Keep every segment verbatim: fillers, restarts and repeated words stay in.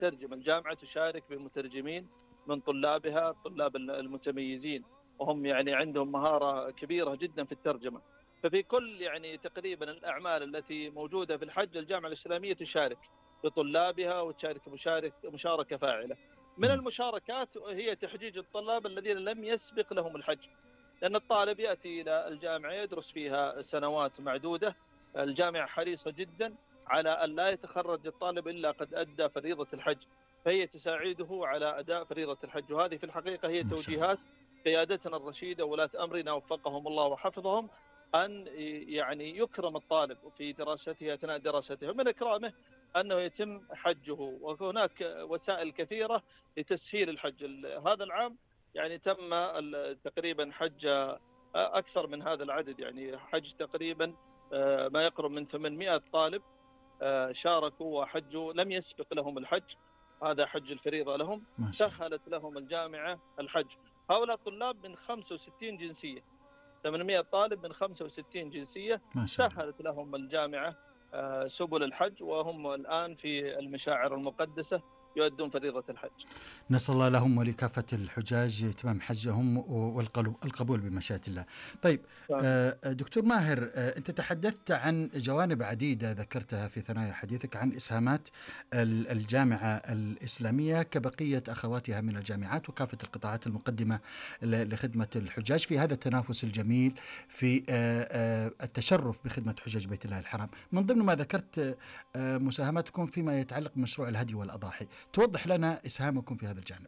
تترجم. الجامعة تشارك بمترجمين من طلابها، الطلاب المتميزين، وهم يعني عندهم مهارة كبيرة جدا في الترجمة. ففي كل يعني تقريبا الأعمال التي موجودة في الحج الجامعة الإسلامية تشارك بطلابها، وتشارك مشارك مشاركة فاعلة. من المشاركات هي تحجيج الطلاب الذين لم يسبق لهم الحج، لأن الطالب يأتي إلى الجامعة يدرس فيها سنوات معدودة. الجامعة حريصة جدا على أن لا يتخرج الطالب إلا قد أدى فريضة الحج، فهي تساعده على أداء فريضة الحج. وهذه في الحقيقة هي توجيهات قيادتنا الرشيدة وولاة أمرنا وفقهم الله وحفظهم، أن يعني يكرم الطالب في دراسته أثناء دراسته. من إكرامه أنه يتم حجه، وهناك وسائل كثيرة لتسهيل الحج. هذا العام يعني تم تقريبا حج أكثر من هذا العدد، يعني حج تقريبا ما يقرب من ثمانمائة طالب شاركوا وحجوا لم يسبق لهم الحج، هذا حج الفريضة لهم. سهلت لهم الجامعة الحج. هؤلاء الطلاب من خمسة وستين جنسية، ثمانمائة طالب من خمسة وستين جنسية، سهلت لهم الجامعة سبل الحج، وهم الآن في المشاعر المقدسة يؤدون فريضة الحج. نسأل الله لهم ولكافة الحجاج إتمام حجهم والقبول بمشيئة الله. طيب دكتور ماهر، أنت تحدثت عن جوانب عديدة ذكرتها في ثنايا حديثك عن إسهامات الجامعة الإسلامية كبقية أخواتها من الجامعات وكافة القطاعات المقدمة لخدمة الحجاج في هذا التنافس الجميل في التشرف بخدمة حجاج بيت الله الحرام. من ضمن ما ذكرت مساهمتكم فيما يتعلق بمشروع الهدي والأضاحي، توضح لنا إسهامكم في هذا الجانب.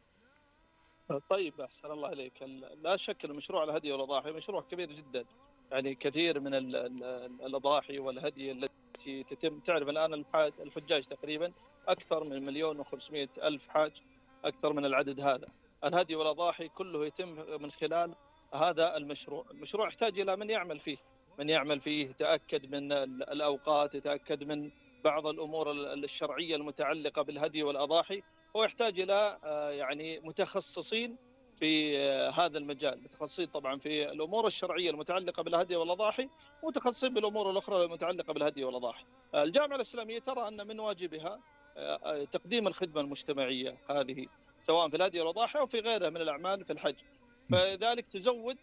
طيب، أحسن الله عليك. لا شك أن مشروع الهدي والأضاحي مشروع كبير جدا، يعني كثير من الأضاحي والهدي التي تتم. تعرف الآن الحجاج تقريبا أكثر من مليون وخمسمائة ألف حاج، أكثر من العدد هذا. الهدي والأضاحي كله يتم من خلال هذا المشروع. المشروع يحتاج إلى من يعمل فيه، من يعمل فيه يتأكد من الأوقات، يتأكد من بعض الأمور الشرعية المتعلقة بالهدي والأضاحي، ويحتاج إلى يعني متخصصين في هذا المجال، متخصصين طبعا في الأمور الشرعية المتعلقة بالهدي والأضاحي، ومتخصصين بالأمور الأخرى المتعلقة بالهدي والأضاحي. الجامعة الإسلامية ترى أن من واجبها تقديم الخدمة المجتمعية هذه، سواء في الهدي والأضاحي أو في غيرها من الأعمال في الحج، فذلك تزود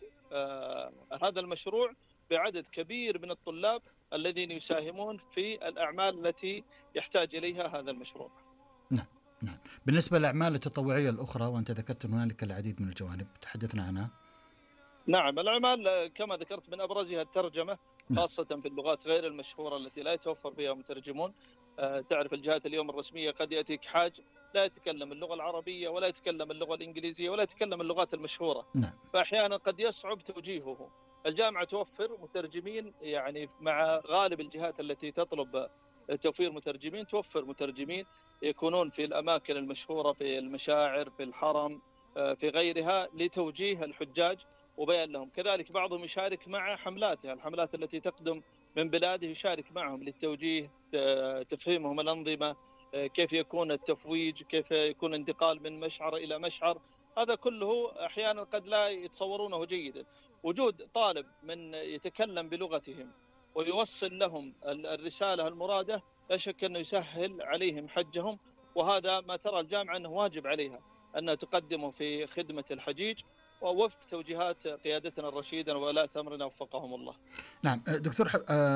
هذا المشروع بعدد كبير من الطلاب الذين يساهمون في الأعمال التي يحتاج إليها هذا المشروع. نعم نعم. بالنسبة للأعمال التطوعية الأخرى، وأنت ذكرت هنالك العديد من الجوانب، تحدثنا عنها. نعم، الأعمال كما ذكرت من أبرزها الترجمة، خاصة في اللغات غير المشهورة التي لا يتوفر فيها مترجمون. تعرف الجهات اليوم الرسمية قد يأتيك حاج لا يتكلم اللغة العربية ولا يتكلم اللغة الإنجليزية ولا يتكلم اللغات المشهورة، نعم. فأحيانا قد يصعب توجيهه. الجامعة توفر مترجمين، يعني مع غالب الجهات التي تطلب توفير مترجمين توفر مترجمين يكونون في الأماكن المشهورة، في المشاعر، في الحرم، في غيرها، لتوجيه الحجاج وبيان لهم. كذلك بعضهم يشارك مع حملاتها، الحملات التي تقدم من بلاده يشارك معهم للتوجيه، تفهيمهم الأنظمة، كيف يكون التفويج، كيف يكون انتقال من مشعر إلى مشعر. هذا كله أحيانا قد لا يتصورونه جيدا. وجود طالب من يتكلم بلغتهم ويوصل لهم الرسالة المرادة لا شك أنه يسهل عليهم حجهم، وهذا ما ترى الجامعة أنه واجب عليها أنها تقدمه في خدمة الحجيج ووفق توجيهات قيادتنا الرشيدة وولاة أمرنا وفقهم الله. نعم دكتور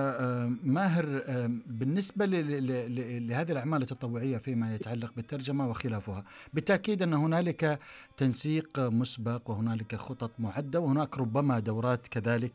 ماهر، بالنسبة لهذه الأعمال التطوعية فيما يتعلق بالترجمة وخلافها، بالتأكيد أن هنالك تنسيق مسبق وهنالك خطط معدة، وهناك ربما دورات كذلك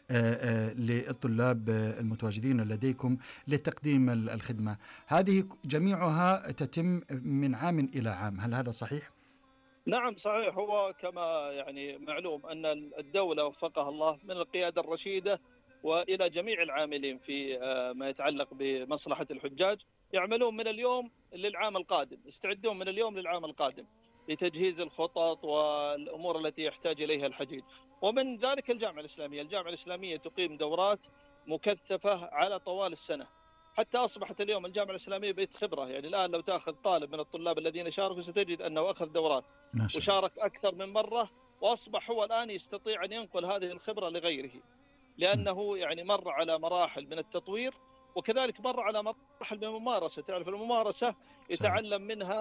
للطلاب المتواجدين لديكم لتقديم الخدمة. هذه جميعها تتم من عام إلى عام، هل هذا صحيح؟ نعم صحيح. هو كما يعني معلوم أن الدولة وفقها الله من القيادة الرشيدة وإلى جميع العاملين في ما يتعلق بمصلحة الحجاج يعملون من اليوم للعام القادم، يستعدون من اليوم للعام القادم لتجهيز الخطط والأمور التي يحتاج إليها الحجيج. ومن ذلك الجامعة الإسلامية الجامعة الإسلامية تقيم دورات مكثفة على طوال السنة، حتى أصبحت اليوم الجامعة الإسلامية بيت خبرة. يعني الآن لو تأخذ طالب من الطلاب الذين شاركوا ستجد أنه أخذ دورات وشارك أكثر من مرة، وأصبح هو الآن يستطيع أن ينقل هذه الخبرة لغيره، لأنه يعني مر على مراحل من التطوير وكذلك مر على مراحل من الممارسة. تعرف الممارسة يتعلم منها